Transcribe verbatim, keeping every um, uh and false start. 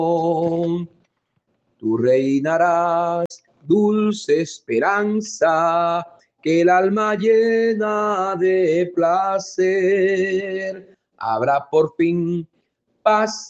Tú reinarás, dulce esperanza, que el alma llena de placer. Habrá por fin paz